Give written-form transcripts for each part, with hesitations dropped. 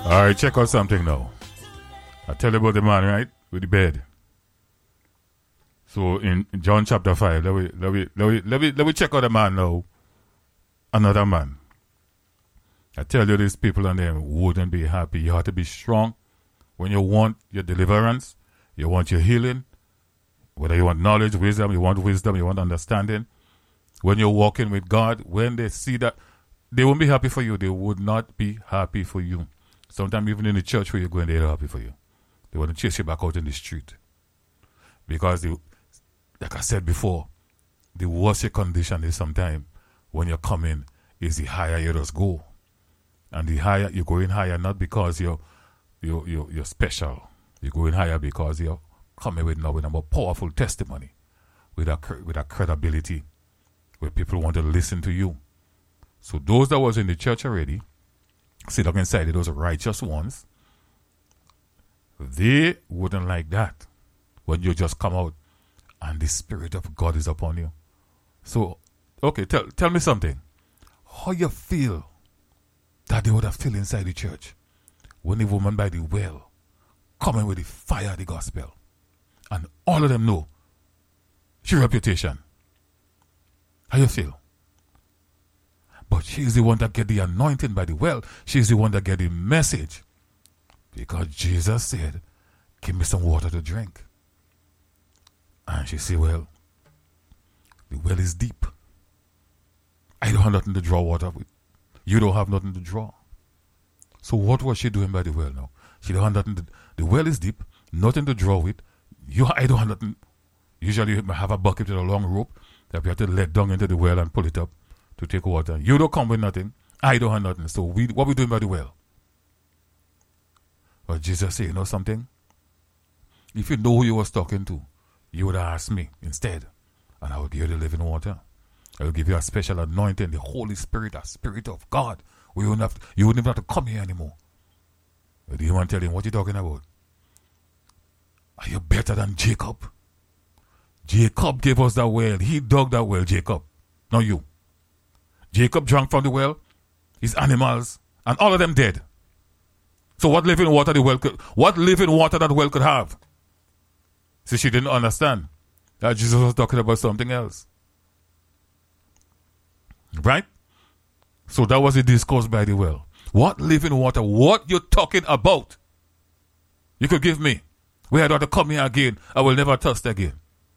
All right, check out something now. I tell you about the man, right, with the bed. So in John chapter 5, let me check out the man now. Another man. I tell you, these people and them wouldn't be happy. You have to be strong. When you want your deliverance, you want your healing, whether you want knowledge, wisdom, you want understanding. When you're walking with God, when they see that, they won't be happy for you. They would not be happy for you. Sometimes even in the church where you're going, they're happy for you. They want to chase you back out in the street. Because, like I said before, the worse your condition is sometimes when you're coming is the higher you just go. And the higher, you're going higher not because you're special. You're going higher because you're coming with a more powerful testimony, with a credibility, where people want to listen to you. So those that was in the church already, sit up inside those righteous ones, they wouldn't like that when you just come out and the Spirit of God is upon you. So, okay, tell me something. How you feel that they would have felt inside the church when the woman by the well coming with the fire of the gospel, and all of them know her reputation? How you feel? But she's the one that get the anointing by the well. She's the one that get the message. Because Jesus said, give me some water to drink. And she said, well, the well is deep. I don't have nothing to draw water with. You don't have nothing to draw. So what was she doing by the well now? She don't have nothing the well is deep, nothing to draw with. I don't have nothing. Usually you have a bucket with a long rope that we have to let down into the well and pull it up to take water. You don't come with nothing. I don't have nothing. So what we doing by the well? But Jesus said, you know something? If you know who you was talking to, you would ask me instead. And I will give you the living water. I will give you a special anointing, the Holy Spirit, a Spirit of God. You wouldn't even have to come here anymore. But you want to tell him, what you talking about? Are you better than Jacob? Jacob gave us that well. He dug that well, Jacob. Not you. Jacob drank from the well, his animals, and all of them dead. So what living water that well could have? See, she didn't understand that Jesus was talking about something else. Right? So that was the discourse by the well. What living water? What you talking about? You could give me. We had to come here again. I will never thirst again.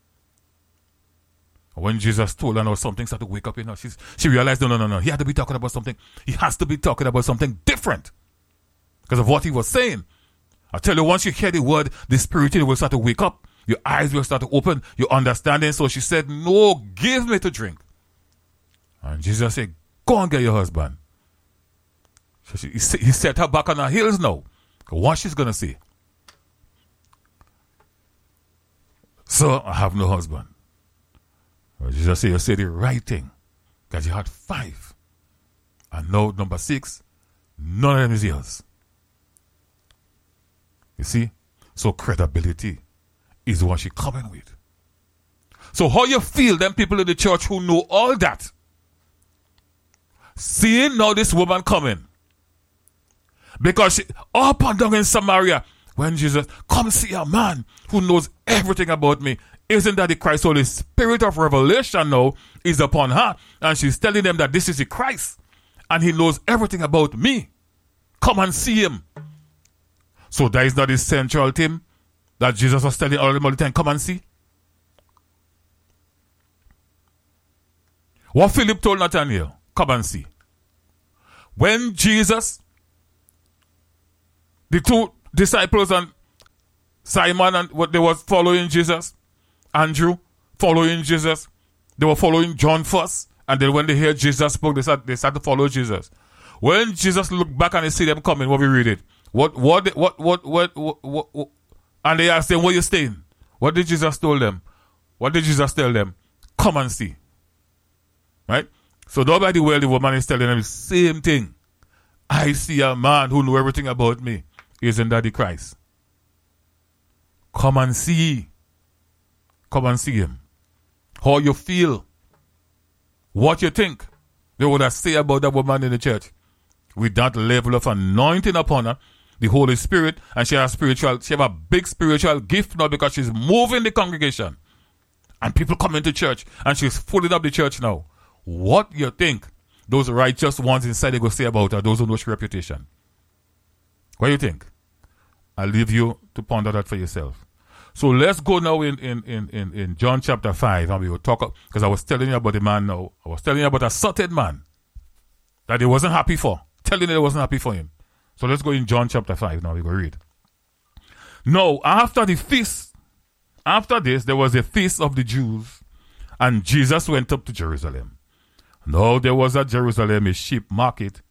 When Jesus told her, something started to wake up in her. She realized, no. He had to be talking about something. He has to be talking about something different. Because of what he was saying. I tell you, once you hear the word, the spirit will start to wake up. Your eyes will start to open. Your understanding. So she said, no, give me to drink. And Jesus said, go and get your husband. So he set her back on her heels now. What she's going to say? So I have no husband. Well, Jesus said, you said the right thing. Because you had 5. And now number 6, none of them is yours. You see? So credibility is what she's coming with. So how you feel them people in the church who know all that? Seeing now this woman coming. Because she, up and down in Samaria, when Jesus, come see a man who knows everything about me. Isn't that the Christ? So the spirit of revelation now is upon her. And she's telling them that this is the Christ. And he knows everything about me. Come and see him. So that is not the central thing that Jesus was telling all of them all the time. Come and see. What Philip told Nathanael, come and see. When Jesus, the 2 disciples and Simon and what they was following Jesus, Andrew following Jesus, they were following John first, and then when they heard Jesus spoke, they started to follow Jesus. When Jesus looked back and they see them coming, what we read it? What and they asked them, where you staying? What did Jesus tell them? What did Jesus tell them? Come and see. Right? So nobody well, the woman is telling them the same thing. I see a man who knows everything about me. Isn't that the Christ? Come and see. Come and see him. How you feel. What you think. They would have say about that woman in the church. With that level of anointing upon her, the Holy Spirit, and she have a big spiritual gift now because she's moving the congregation. And people come into church, and she's filling up the church now. What you think those righteous ones inside they go say about her, those who know her reputation? What do you think? I'll leave you to ponder that for yourself. So let's go now in John chapter 5, and we will talk, because I was telling you about the man now. I was telling you about a certain man that he wasn't happy for. Telling you he wasn't happy for him. So let's go in John chapter 5 now. We go read. Now, after the feast, after this, there was a feast of the Jews, and Jesus went up to Jerusalem. Now there was at Jerusalem a sheep market.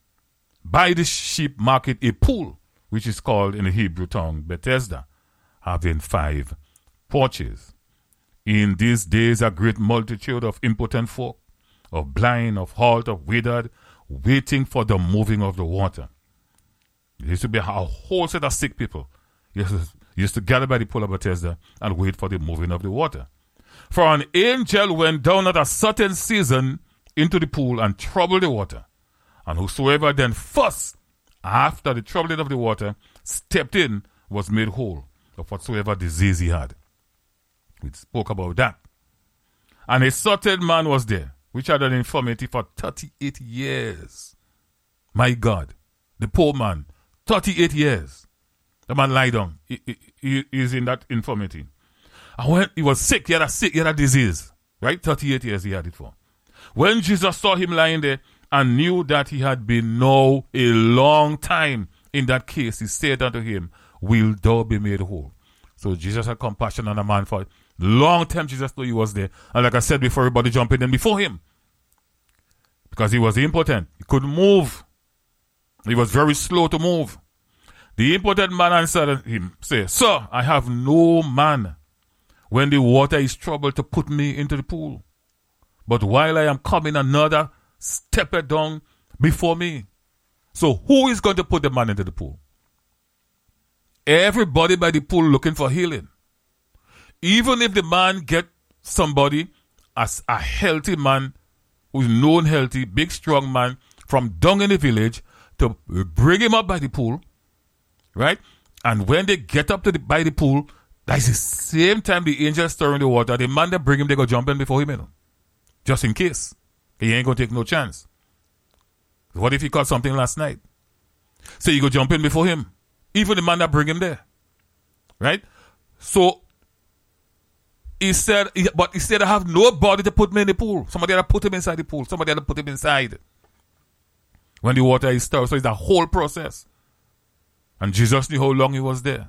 By the sheep market, a pool, which is called in the Hebrew tongue Bethesda, having 5 porches. In these days, a great multitude of impotent folk, of blind, of halt, of withered, waiting for the moving of the water. There used to be a whole set of sick people. Used to gather by the pool of Bethesda and wait for the moving of the water. For an angel went down at a certain season into the pool and troubled the water. And whosoever then first, after the troubling of the water, stepped in, was made whole of whatsoever disease he had. We spoke about that. And a certain man was there, which had an infirmity for 38 years. My God, the poor man, 38 years. The man lied down. He is in that infirmity. And when he was sick, he had a disease. Right? 38 years he had it for. When Jesus saw him lying there and knew that he had been now a long time in that case, he said unto him, will thou be made whole? So Jesus had compassion on the man for a long time. Jesus knew he was there. And like I said before, everybody jumping in before him. Because he was impotent. He couldn't move. He was very slow to move. The impotent man answered him, say, Sir, I have no man when the water is troubled to put me into the pool. But while I am coming, another stepped down before me. So who is going to put the man into the pool? Everybody by the pool looking for healing. Even if the man get somebody as a healthy man, who's known healthy, big strong man from down in the village, to bring him up by the pool, right? And when they get up to by the pool, that's the same time the angel stirring the water. The man that bring him, they go jump in before him, you know, just in case. He ain't gonna take no chance. What if he caught something last night? So you go jump in before him, even the man that bring him there, right? So he said, I have nobody to put me in the pool. Somebody had to put him inside the pool. Somebody had to put him inside when the water is stirred. So it's a whole process. And Jesus knew how long he was there.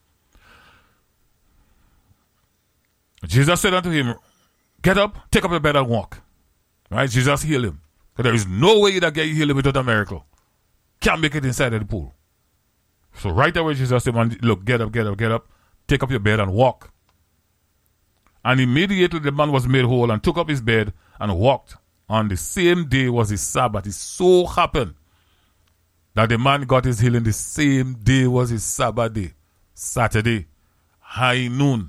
Jesus said unto him, get up, take up your bed and walk. Right? Jesus healed him. Because there is no way that get healed without a miracle. Can't make it inside of the pool. So right away Jesus said, look, get up, take up your bed and walk. And immediately the man was made whole and took up his bed and walked. On the same day was his Sabbath. It so happened that the man got his healing the same day was his Sabbath day. Saturday, high noon.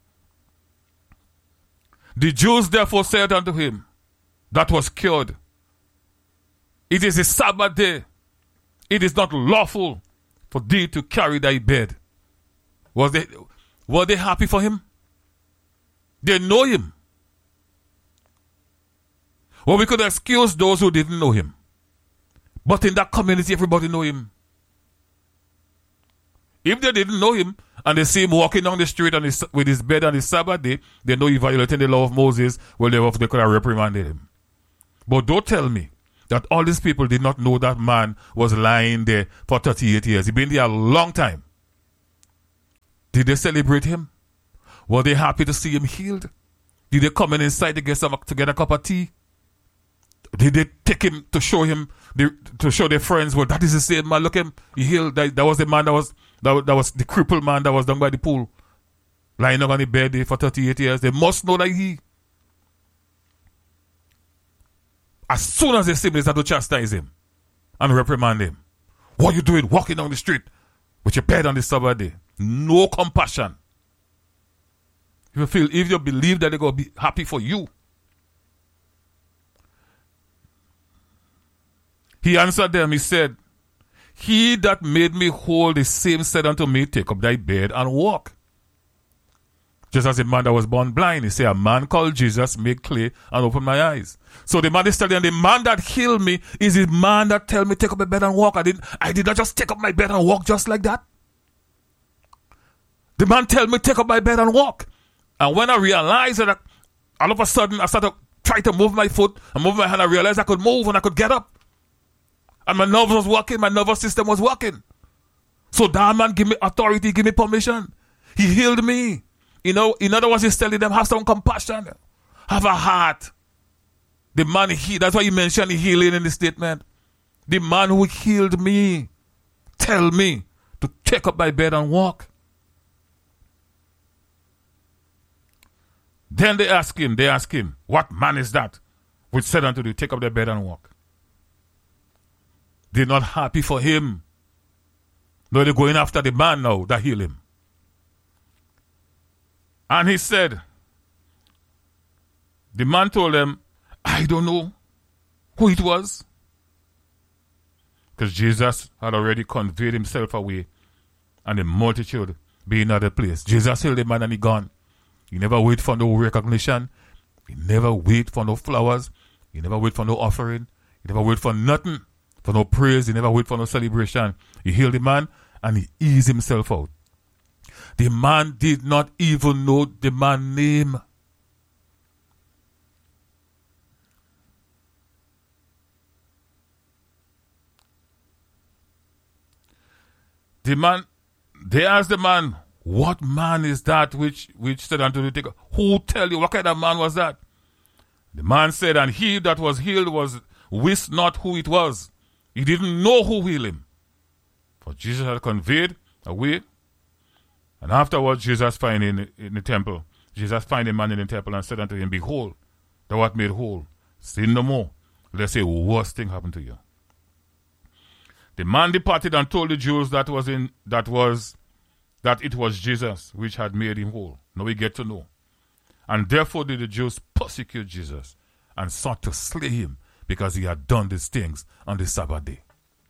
The Jews therefore said unto him, that was cured, it is a Sabbath day. It is not lawful for thee to carry thy bed. Were they happy for him? They know him. Well, we could excuse those who didn't know him. But in that community, everybody know him. If they didn't know him, and they see him walking down the street with his bed on his Sabbath day, they know he violated the law of Moses. Well, they could have reprimanded him. But don't tell me that all these people did not know that man was lying there for 38 years. He'd been there a long time. Did they celebrate him? Were they happy to see him healed? Did they come in inside to get a cup of tea? Did they take him to show their friends, well, that is the same man, look him, he healed. That was the man that was the crippled man that was down by the pool, lying on the bed there for 38 years. They must know that he. As soon as they see him, they start to chastise him and reprimand him. What are you doing walking down the street with your bed on the Sabbath day? No compassion. If you believe that they're going to be happy for you. He answered them, he said, He that made me whole, the same said unto me, take up thy bed and walk. Just as the man that was born blind, he said, a man called Jesus made clay and opened my eyes. So the man is telling, the man that healed me is the man that tell me take up my bed and walk. I did not just take up my bed and walk just like that. The man tell me take up my bed and walk. And when I realized that, all of a sudden I started trying to move my foot and move my hand, I realized I could move and I could get up. And my nerves was working, my nervous system was working. So that man give me authority, give me permission. He healed me. You know, in other words, he's telling them, have some compassion. Have a heart. The man, that's why he mentioned healing in the statement. The man who healed me, tell me to take up my bed and walk. Then they ask him, what man is that which said unto thee, take up thy bed and walk? They're not happy for him. No, they're going after the man now that healed him. And he said, the man told them, I don't know who it was. Because Jesus had already conveyed himself away and the multitude being at the place. Jesus healed the man and he gone. He never wait for no recognition. He never wait for no flowers. He never wait for no offering. He never wait for nothing, for no praise. He never wait for no celebration. He healed the man and he eased himself out. The man did not even know the man's name. They asked the man, what man is that which said unto the taker? Who tell you? What kind of man was that? The man said, and he that was healed wist not who it was. He didn't know who healed him. For Jesus had conveyed away. And afterwards, Jesus find in the temple. Jesus find a man in the temple and said unto him, behold, thou art made whole. Sin no more. Let's say worst thing happened to you. The man departed and told the Jews that it was Jesus which had made him whole. Now we get to know. And therefore did the Jews persecute Jesus and sought to slay him because he had done these things on the Sabbath day.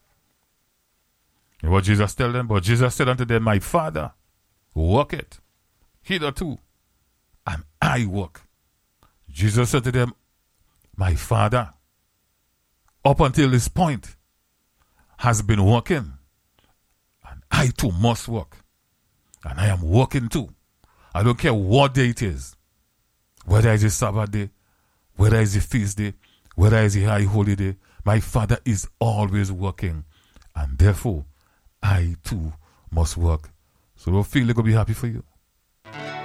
And what Jesus tell them? But Jesus said unto them, my Father worketh hitherto, and I work. Jesus said to them, my Father, up until this point, has been working, and I too must work. And I am working too. I don't care what day it is, whether it's a Sabbath day, whether it's a feast day, whether it's a high holy day. My Father is always working, and therefore I too must work. So don't feel like going to be happy for you.